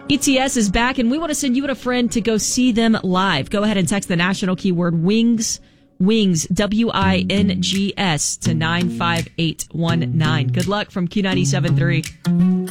ETS is back, and we want to send you and a friend to go see them live. Go ahead and text the national keyword WINGS, WINGS, WINGS to 95819. Good luck from Q97.3.